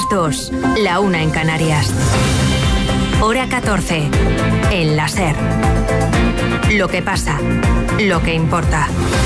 2, la 1 en Canarias. Hora 14, en la SER. Lo que pasa, lo que importa.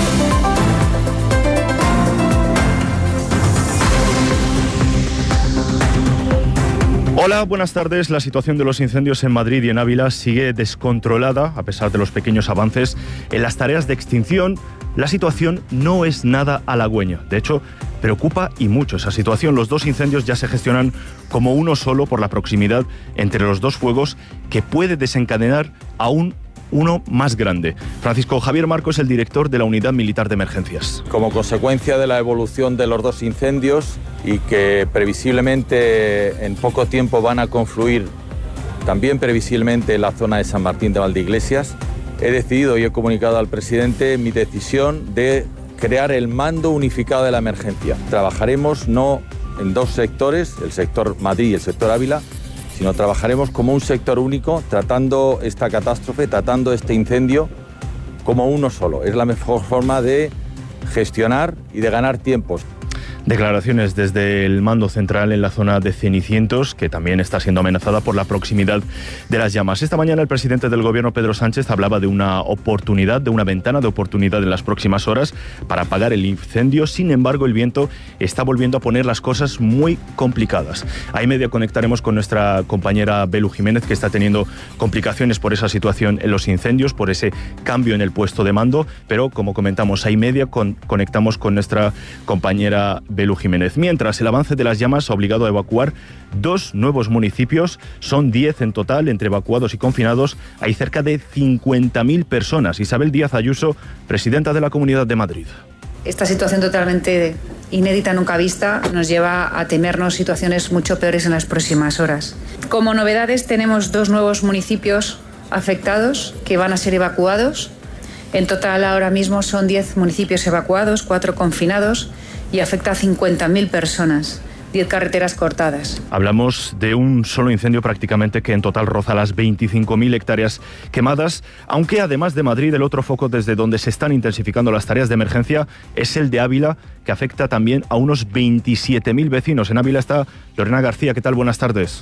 Hola, buenas tardes. La situación de los incendios en Madrid y en Ávila sigue descontrolada, a pesar de los pequeños avances en las tareas de extinción. La situación no es nada halagüeña. De hecho, preocupa y mucho esa situación. Los dos incendios ya se gestionan como uno solo por la proximidad entre los dos fuegos, que puede desencadenar aún uno más grande. Francisco Javier Marco es el director de la Unidad Militar de Emergencias. Como consecuencia de la evolución de los dos incendios y que previsiblemente en poco tiempo van a confluir también previsiblemente en la zona de San Martín de Valdeiglesias, he decidido y he comunicado al presidente mi decisión de crear el mando unificado de la emergencia. Trabajaremos no en dos sectores, el sector Madrid y el sector Ávila, sino trabajaremos como un sector único, tratando esta catástrofe, tratando este incendio como uno solo. Es la mejor forma de gestionar y de ganar tiempos. Declaraciones desde el mando central en la zona de Cenicientos, que también está siendo amenazada por la proximidad de las llamas. Esta mañana el presidente del gobierno, Pedro Sánchez, hablaba de una oportunidad, de una ventana de oportunidad en las próximas horas para apagar el incendio. Sin embargo, el viento está volviendo a poner las cosas muy complicadas. A media conectaremos con nuestra compañera Belu Jiménez, que está teniendo complicaciones por esa situación en los incendios, por ese cambio en el puesto de mando, pero como comentamos, a media conectamos con nuestra compañera Belu Jiménez. Mientras, el avance de las llamas ha obligado a evacuar 2 nuevos municipios. Son 10 en total, entre evacuados y confinados. Hay cerca de 50.000 personas. Isabel Díaz Ayuso, presidenta de la Comunidad de Madrid. Esta situación totalmente inédita, nunca vista, nos lleva a temernos situaciones mucho peores en las próximas horas. Como novedades, tenemos 2 nuevos municipios afectados que van a ser evacuados. En total, ahora mismo son 10 municipios evacuados, 4 confinados, y afecta a 50.000 personas, 10 carreteras cortadas. Hablamos de un solo incendio prácticamente que en total roza las 25.000 hectáreas quemadas, aunque además de Madrid, el otro foco desde donde se están intensificando las tareas de emergencia es el de Ávila, que afecta también a unos 27.000 vecinos. En Ávila está Lorena García. ¿Qué tal? Buenas tardes.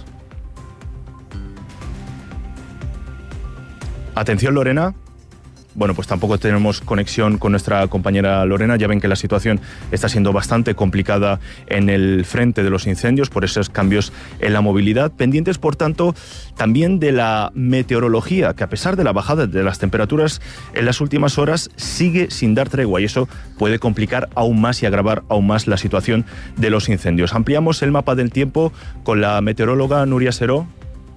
Atención, Lorena. Bueno, pues tampoco tenemos conexión con nuestra compañera Lorena. Ya ven que la situación está siendo bastante complicada en el frente de los incendios por esos cambios en la movilidad. Pendientes, por tanto, también de la meteorología, que a pesar de la bajada de las temperaturas en las últimas horas sigue sin dar tregua, y eso puede complicar aún más y agravar aún más la situación de los incendios. Ampliamos el mapa del tiempo con la meteoróloga Nuria Seró.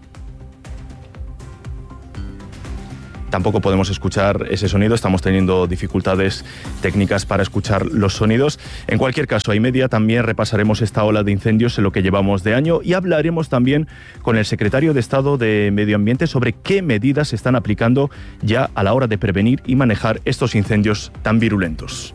Tampoco podemos escuchar ese sonido, estamos teniendo dificultades técnicas para escuchar los sonidos. En cualquier caso, a media también repasaremos esta ola de incendios en lo que llevamos de año, y hablaremos también con el secretario de Estado de Medio Ambiente sobre qué medidas se están aplicando ya a la hora de prevenir y manejar estos incendios tan virulentos.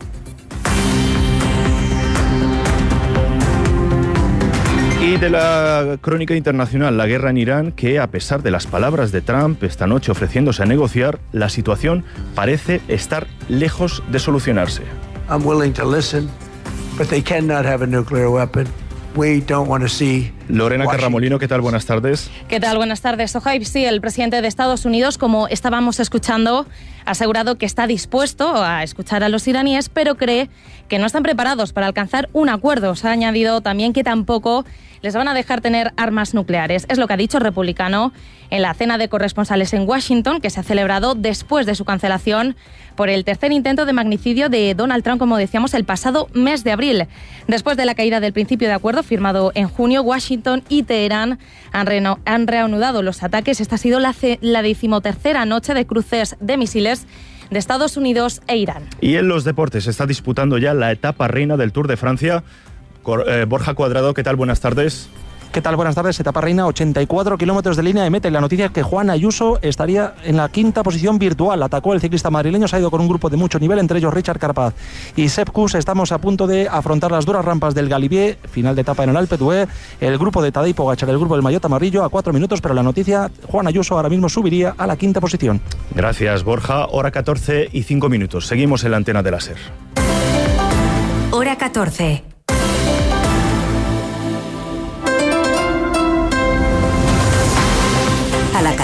Y de la crónica internacional, la guerra en Irán, que a pesar de las palabras de Trump esta noche ofreciéndose a negociar, la situación parece estar lejos de solucionarse. I'm willing to listen, but they cannot have a nuclear weapon. We don't want to see Lorena Carramolino, ¿qué tal? Buenas tardes. ¿Qué tal? Buenas tardes, Sohaib. Sí, el presidente de Estados Unidos, como estábamos escuchando, ha asegurado que está dispuesto a escuchar a los iraníes, pero cree que no están preparados para alcanzar un acuerdo. Se ha añadido también que tampoco les van a dejar tener armas nucleares. Es lo que ha dicho el republicano en la cena de corresponsales en Washington, que se ha celebrado después de su cancelación por el tercer intento de magnicidio de Donald Trump, como decíamos, el pasado mes de abril. Después de la caída del principio de acuerdo firmado en junio, Washington y Teherán han reanudado los ataques. Esta ha sido la 13ª noche de cruces de misiles de Estados Unidos e Irán. Y en los deportes se está disputando ya la etapa reina del Tour de Francia. Borja Cuadrado, ¿qué tal? Buenas tardes. ¿Qué tal? Buenas tardes. Etapa reina, 84 kilómetros de línea de meta. Y la noticia es que Juan Ayuso estaría en la 5ª posición virtual. Atacó el ciclista madrileño, se ha ido con un grupo de mucho nivel, entre ellos Richard Carapaz y Sepp Kuss. Estamos a punto de afrontar las duras rampas del Galibier, final de etapa en el Alpe d'Huez. El grupo de Tadej Pogačar, el grupo del Maillot amarillo, a 4 minutos, pero la noticia, Juan Ayuso ahora mismo subiría a la 5ª posición. Gracias, Borja. Hora 14 y 5 minutos. Seguimos en la antena de la SER. Hora 14.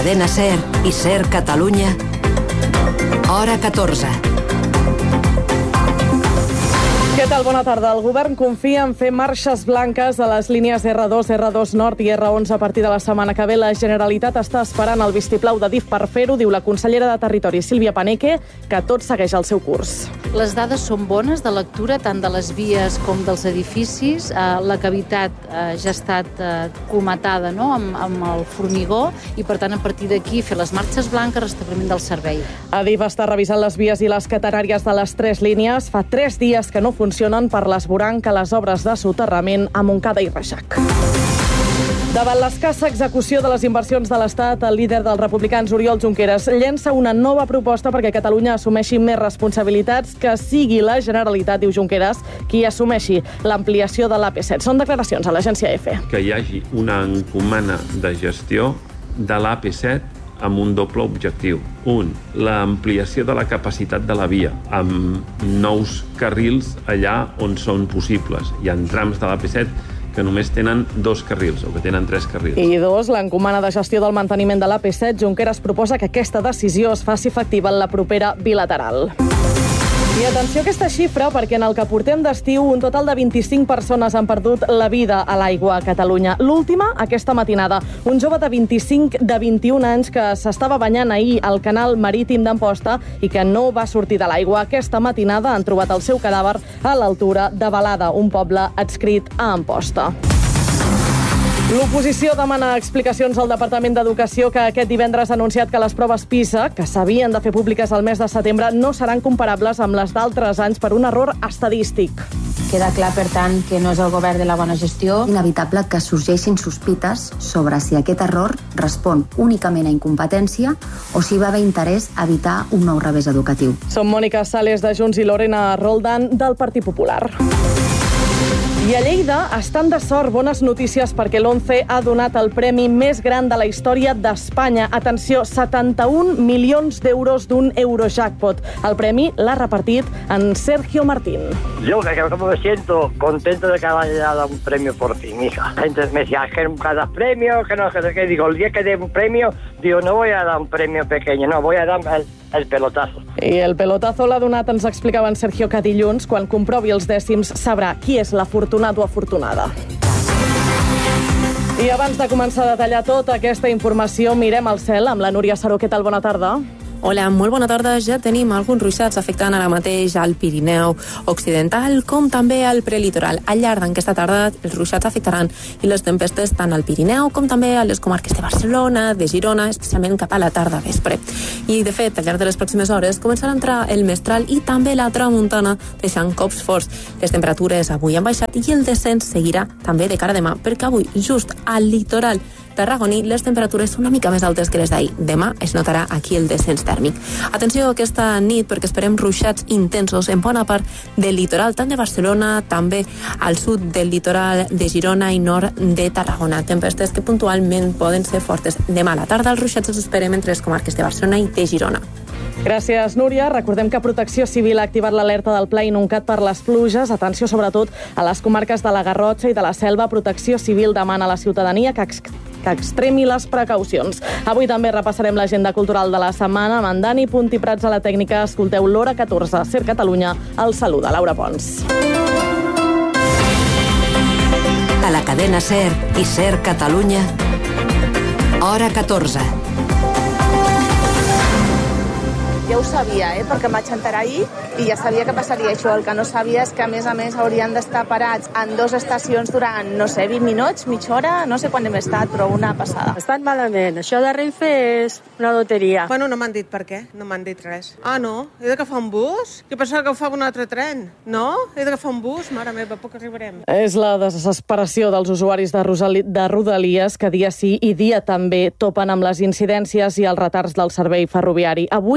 cadena SER i SER Catalunya, hora 14. Què tal? Bona tarda. El govern confia en fer marxes blanques a les línies R2, R2 Nord i R11 a partir de la setmana que ve. La Generalitat està esperant el vistiplau de DIF per fer-ho, diu la consellera de Territori, Sílvia Paneque, que tot segueix el seu curs. Les dades són bones de lectura, tant de les vies com dels edificis. La cavitat ja ha estat colmatada, no?, amb el formigó, i per tant, a partir d'aquí, fer les marxes blanques, restabliment del servei. Adif està revisant les vies i les catenàries de les 3 línies. Fa 3 dies que no funcionen per l'esvoranc a les obres de soterrament a Montcada i Reixac. Davant l'escassa execució de les inversions de l'Estat, el líder dels republicans, Oriol Junqueras, llença una nova proposta perquè Catalunya assumeixi més responsabilitats, que sigui la Generalitat, diu Junqueras, qui assumeixi l'ampliació de l'AP7. Són declaracions a l'agència EFE. Que hi hagi una encomana de gestió de l'AP7 amb un doble objectiu. Un, l'ampliació de la capacitat de la via, amb nous carrils allà on són possibles. Hi ha trams de l'AP7 que només tenen 2 carrils, o que tenen 3 carrils. I 2, l'encomana de gestió del manteniment de l'AP7. Junqueras proposa que aquesta decisió es faci efectiva en la propera bilateral. I atenció a aquesta xifra, perquè en el que portem d'estiu un total de 25 persones han perdut la vida a l'aigua a Catalunya. L'última, aquesta matinada. Un jove de 21 anys que s'estava banyant ahir al canal marítim d'Amposta i que no va sortir de l'aigua. Aquesta matinada han trobat el seu cadàver a l'altura de Balada, un poble adscrit a Amposta. L'oposició demana explicacions al Departament d'Educació, que aquest divendres ha anunciat que les proves PISA, que s'havien de fer públiques al mes de setembre, no seran comparables amb les d'altres anys per un error estadístic. Queda clar, per tant, que no és el govern de la bona gestió. Inevitable que sorgeixin sospites sobre si aquest error respon únicament a incompetència o si va haver interès a evitar un nou revés educatiu. Som Mònica Sales de Junts i Lorena Roldán del Partit Popular. I a Lleida estan de sort. Bones notícies, perquè l'11 ha donat el premi més gran de la història d'Espanya. Atenció, 71 milions d'euros d'un Eurojackpot. El premi l'ha repartit en Sergio Martín. Yo que me siento contento de que haya dado un premio por fin, hija. Gente me decía que nunca das premio, que no sé qué. Digo, el día que dé un premio, digo, no voy a dar un premio pequeño, no, voy a dar el pelotazo. I el pelotazo l'ha donat, ens explicava en Sergio, que dilluns, quan comprovi els dècims, sabrà qui és l'afortunat o afortunada. I abans de començar a detallar tota aquesta informació, mirem al cel amb la Núria Saró. Què tal? Bona tarda. Hola, molt bona tarda. Ja tenim alguns ruixats afectant ara mateix al Pirineu Occidental, com també al prelitoral. Al llarg d'aquesta tarda els ruixats afectaran i les tempestes tant al Pirineu com també a les comarques de Barcelona, de Girona, especialment cap a la tarda vespre. I, de fet, al llarg de les pròximes hores començarà a entrar el mestral i també la tramuntana, deixant cops forts. Les temperatures avui han baixat i el descens seguirà també de cara a demà, perquè avui, just al litoral tarragoní, les temperatures són una mica més altes que les d'ahir. Demà es notarà aquí el descens tèrmic. Atenció aquesta nit, perquè esperem ruixats intensos en bona part del litoral, tant de Barcelona, també al sud del litoral de Girona i nord de Tarragona. Tempestes que puntualment poden ser fortes. Demà a la tarda els ruixats els esperem entre les comarques de Barcelona i de Girona. Gràcies, Núria. Recordem que Protecció Civil ha activat l'alerta del Pla Inuncat per les pluges. Atenció, sobretot, a les comarques de la Garrotxa i de la Selva. Protecció Civil demana a la ciutadania que extremi les precaucions. Avui també repassarem l'agenda cultural de la setmana amb en Dani Punt i Prats a la tècnica. Escolteu l'Hora 14, SER Catalunya. El saluda Laura Pons. A la cadena SER i SER Catalunya, hora 14. Ja ho sabia, perquè em vaig enterar ahir i ja sabia que passaria això. El que no sabia és que, a més, haurien d'estar parats en 2 estacions durant, no sé, 20 minuts, mitja hora, no sé quan hem estat, però una passada. Estan malament. Això de Renfe és una loteria. Bueno, no m'han dit per què, no m'han dit res. Ah, no? He d'agafar un bus? Jo pensava que agafava un altre tren. No? He d'agafar un bus? Mare meva, poc arribarem. És la desesperació dels usuaris de Rodalies, que dia sí i dia també topen amb les incidències i els retards del servei ferroviari. Avui, tercer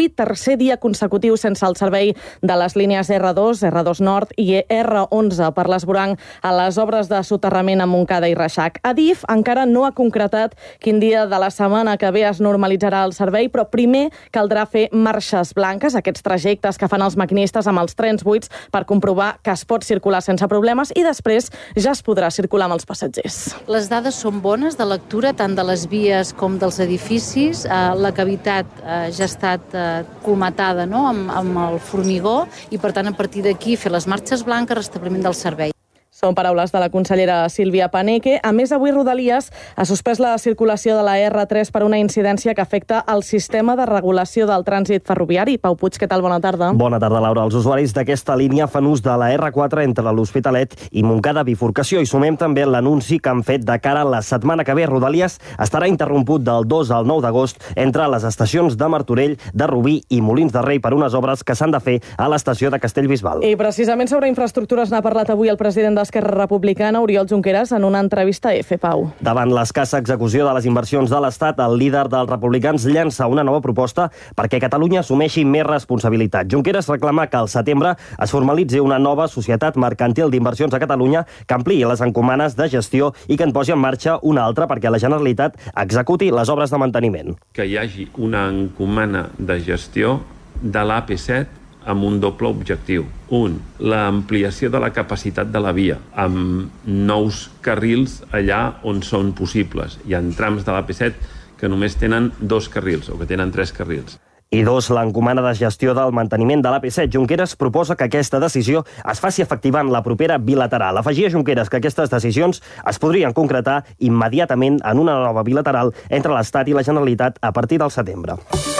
tercer dia consecutiu sense el servei de les línies R2, R2 Nord i R11 per l'esvoranc a les obres de soterrament a Montcada i Reixac. Adif encara no ha concretat quin dia de la setmana que ve es normalitzarà el servei, però primer caldrà fer marxes blanques, aquests trajectes que fan els maquinistes amb els trens buits per comprovar que es pot circular sense problemes i després ja es podrà circular amb els passatgers. Les dades són bones de lectura tant de les vies com dels edificis. La cavitat ja ha estat colmatada, no?, amb el formigó i, per tant, a partir d'aquí fer les marxes blanques, restabliment del servei. Són paraules de la consellera Sílvia Paneque. A més, avui Rodalies ha suspès la circulació de la R3 per una incidència que afecta el sistema de regulació del trànsit ferroviari. Pau Puig, què tal? Bona tarda. Bona tarda, Laura. Els usuaris d'aquesta línia fan ús de la R4 entre l'Hospitalet i Montcada Bifurcació i sumem també l'anunci que han fet de cara a la setmana que ve. Rodalies estarà interromput del 2 al 9 d'agost entre les estacions de Martorell, de Rubí i Molins de Rei per unes obres que s'han de fer a l'estació de Castellbisbal. I precisament sobre infraestructures n'ha parlat avui el president d'Esquerra Republicana, Oriol Junqueras, en una entrevista a EFE, Pau. Davant l'escassa execució de les inversions de l'Estat, el líder dels republicans llança una nova proposta perquè Catalunya assumeixi més responsabilitat. Junqueras reclama que al setembre es formalitzi una nova societat mercantil d'inversions a Catalunya que ampliï les encomanes de gestió i que en posi en marxa una altra perquè la Generalitat executi les obres de manteniment. Que hi hagi una encomana de gestió de l'AP7 amb un doble objectiu. Un, l'ampliació de la capacitat de la via, amb nous carrils allà on són possibles. Hi ha trams de l'AP7 que només tenen 2 carrils o que tenen 3 carrils. I 2, l'encomana de gestió del manteniment de l'AP7. Junqueras proposa que aquesta decisió es faci efectiva en la propera bilateral. Afegia Junqueras que aquestes decisions es podrien concretar immediatament en una nova bilateral entre l'Estat i la Generalitat a partir del setembre.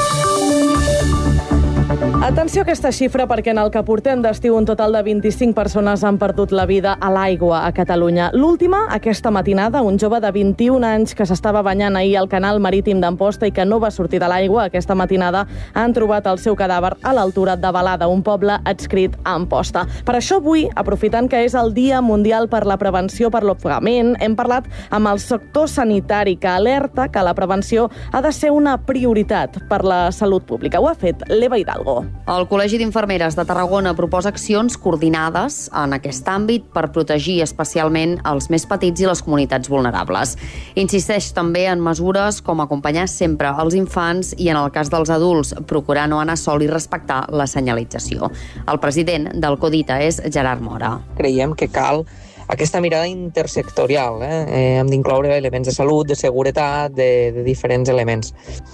Atenció a aquesta xifra perquè en el que portem d'estiu un total de 25 persones han perdut la vida a l'aigua a Catalunya. L'última, aquesta matinada, un jove de 21 anys que s'estava banyant ahir al canal marítim d'Amposta i que no va sortir de l'aigua. Aquesta matinada han trobat el seu cadàver a l'altura de Balada, un poble adscrit a Amposta. Per això avui, aprofitant que és el Dia Mundial per la Prevenció per l'Ofegament, hem parlat amb el sector sanitari que alerta que la prevenció ha de ser una prioritat per la salut pública. Ho ha fet l'Eva Hidalgo. El Col·legi d'Infermeres de Tarragona proposa accions coordinades en aquest àmbit per protegir especialment els més petits i les comunitats vulnerables. Insisteix també en mesures com acompanyar sempre els infants i, en el cas dels adults, procurar no anar sol i respectar la senyalització. El president del CODITA és Gerard Mora. Creiem que cal aquesta mirada intersectorial. Hem d'incloure elements de salut, de seguretat, de diferents elements.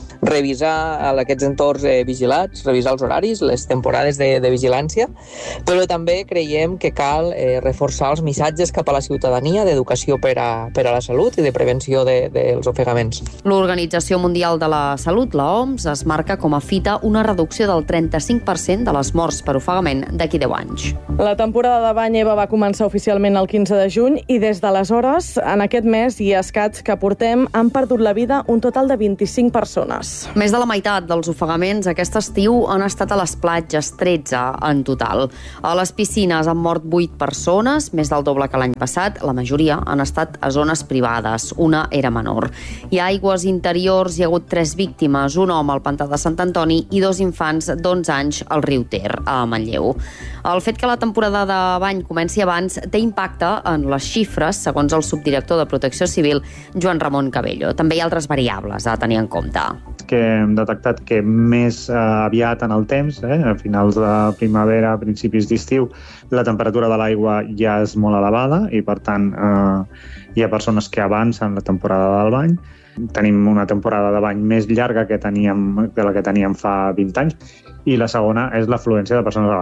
Revisar aquests entorns vigilats, revisar els horaris, les temporades de vigilància, però també creiem que cal reforçar els missatges cap a la ciutadania d'educació per a la salut i de prevenció dels ofegaments. L'Organització Mundial de la Salut, la OMS, es marca com a fita una reducció del 35% de les morts per ofegament d'aquí 10 anys. La temporada de bany, Eva, va començar oficialment el 15 de juny i des d'aleshores, en aquest mes i escaig que portem, han perdut la vida un total de 25 persones. Més de la meitat dels ofegaments aquest estiu han estat a les platges, 13 en total. A les piscines han mort 8 persones, més del doble que l'any passat. La majoria han estat a zones privades, una era menor. I a aigües interiors hi ha hagut 3 víctimes, un home al pantà de Sant Antoni i 2 infants d'11 anys al riu Ter, a Manlleu. El fet que la temporada de bany comenci abans té impacte en les xifres, segons el subdirector de Protecció Civil, Joan Ramon Cabello. També hi ha altres variables a tenir en compte. Que hem detectat que més aviat en el temps, a finals de primavera, principis d'estiu, la temperatura de l'aigua ja és molt elevada i, per tant, hi ha persones que avancen la temporada del bany. Tenim una temporada de bany més llarga que la que teníem fa 20 anys i la segona és l'afluència de persones a